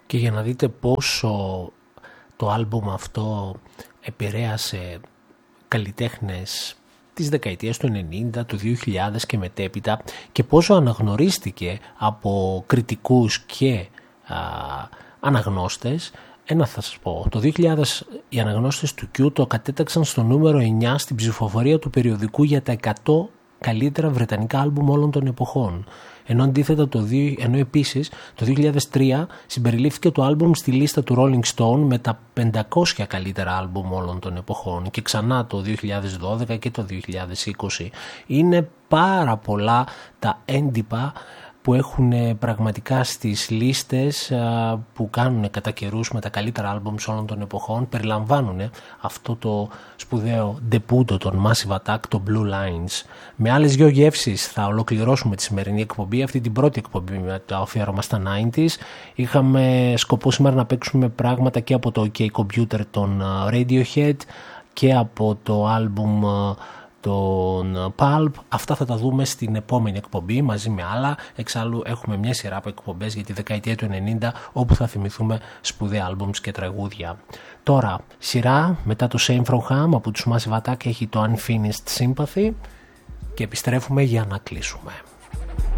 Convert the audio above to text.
Και για να δείτε πόσο το άλμπουμ αυτό επηρέασε καλλιτέχνες της δεκαετίας του 90, του 2000 και μετέπειτα, και πόσο αναγνωρίστηκε από κριτικούς και αναγνώστες. Ένα θα σας πω, το 2000 οι αναγνώστες του Q το κατέταξαν στο νούμερο 9 στην ψηφοφορία του περιοδικού για τα 100 καλύτερα βρετανικά άλμπουμ όλων των εποχών. Ενώ αντίθετα ενώ επίσης το 2003 συμπεριλήφθηκε το άλμπουμ στη λίστα του Rolling Stone με τα 500 καλύτερα άλμπουμ όλων των εποχών, και ξανά το 2012 και το 2020. Είναι πάρα πολλά τα έντυπα που έχουν πραγματικά στις λίστες που κάνουν κατά καιρούς με τα καλύτερα άλμπουμ όλων των εποχών, περιλαμβάνουν αυτό το σπουδαίο ντεπούτο των Massive Attack, το Blue Lines. Με άλλες δυο γεύσεις θα ολοκληρώσουμε τη σημερινή εκπομπή, αυτή την πρώτη εκπομπή με το αφιέρωμα στα 90s. Είχαμε σκοπό σήμερα να παίξουμε πράγματα και από το OK Computer των Radiohead και από το άλμπουμ τον Pulp. Αυτά θα τα δούμε στην επόμενη εκπομπή μαζί με άλλα. Εξάλλου έχουμε μια σειρά από εκπομπές για τη δεκαετία του 90 όπου θα θυμηθούμε σπουδαία άλμπουμς και τραγούδια. Τώρα σειρά μετά το Shame From Ham από τους Massive Attack έχει το Unfinished Sympathy και επιστρέφουμε για να κλείσουμε.